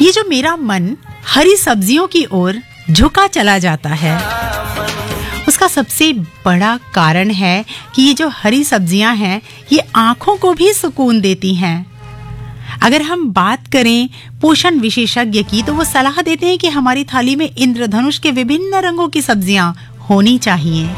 ये जो मेरा मन हरी सब्जियों की ओर झुका चला जाता है, उसका सबसे बड़ा कारण है कि ये जो हरी सब्जियां हैं ये आंखों को भी सुकून देती हैं। अगर हम बात करें पोषण विशेषज्ञ की तो वो सलाह देते हैं कि हमारी थाली में इंद्रधनुष के विभिन्न रंगों की सब्जियां होनी चाहिए।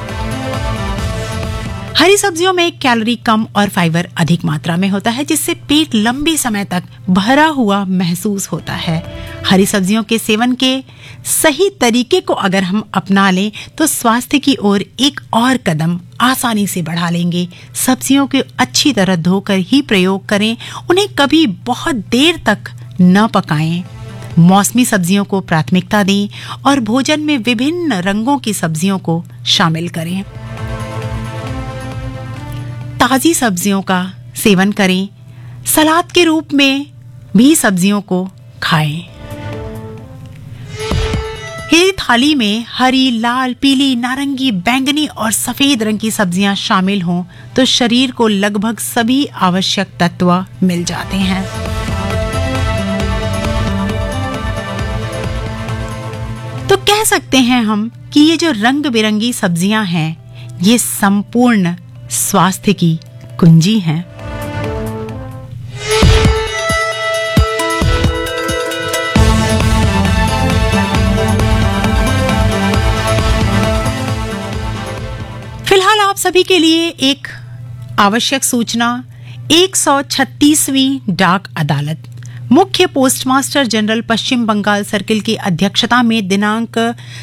हरी सब्जियों में कैलोरी कम और फाइबर अधिक मात्रा में होता है, जिससे पेट लंबे समय तक भरा हुआ महसूस होता है। हरी सब्जियों के सेवन के सही तरीके को अगर हम अपना लें तो स्वास्थ्य की ओर एक और कदम आसानी से बढ़ा लेंगे। सब्जियों को अच्छी तरह धोकर ही प्रयोग करें, उन्हें कभी बहुत देर तक न पकाएं। मौसमी सब्जियों को प्राथमिकता दें और भोजन में विभिन्न रंगों की सब्जियों को शामिल करें। ताजी सब्जियों का सेवन करें, सलाद के रूप में भी सब्जियों को खाएं। यदि थाली में हरी, लाल, पीली, नारंगी, बैंगनी और सफेद रंग की सब्जियां शामिल हों तो शरीर को लगभग सभी आवश्यक तत्व मिल जाते हैं। तो कह सकते हैं हम कि ये जो रंग बिरंगी सब्जियां हैं ये संपूर्ण स्वास्थ्य की कुंजी हैं। फिलहाल आप सभी के लिए एक आवश्यक सूचना। 136वीं डाक अदालत मुख्य पोस्टमास्टर जनरल पश्चिम बंगाल सर्किल की अध्यक्षता में दिनांक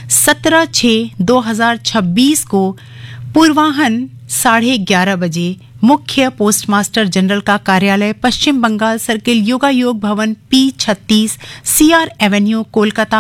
17/6/2026 को पूर्वाह्न 11:30 बजे मुख्य पोस्टमास्टर जनरल का कार्यालय पश्चिम बंगाल सर्किल योगायोग भवन P36 CR एवेन्यू कोलकाता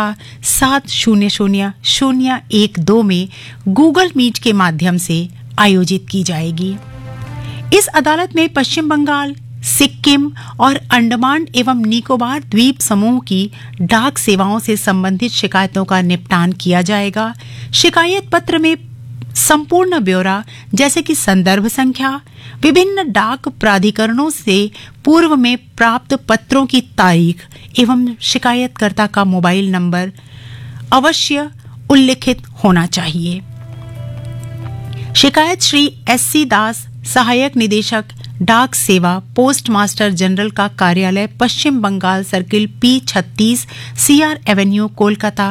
700012 में गूगल मीट के माध्यम से आयोजित की जाएगी। इस अदालत में पश्चिम बंगाल, सिक्किम और अंडमान एवं निकोबार द्वीप समूह की डाक सेवाओं से संबंधित शिकायतों का निपटान किया जाएगा। शिकायत पत्र में संपूर्ण ब्यौरा जैसे कि संदर्भ संख्या, विभिन्न डाक प्राधिकरणों से पूर्व में प्राप्त पत्रों की तारीख एवं शिकायतकर्ता का मोबाइल नंबर अवश्य उल्लिखित होना चाहिए। शिकायत श्री S.C. दास, सहायक निदेशक डाक सेवा, पोस्ट मास्टर जनरल का कार्यालय पश्चिम Bengal circle P36 CR Avenue Kolkata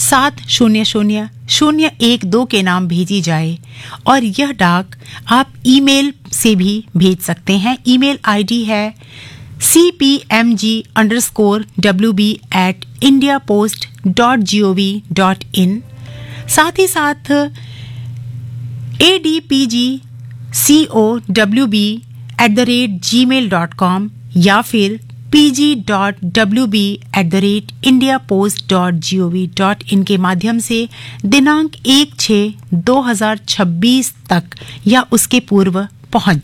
700012 के नाम भेजी जाए और यह डाक आप ईमेल से भी भेज सकते हैं। ईमेल आईडी है cpmg_wb@indiapost.gov.in। साथ ही साथ adpgcowb@gmail.com या फिर pg.wb@indiapost.gov.in के माध्यम से दिनांक 1/6/2026 तक या उसके पूर्व पहुंच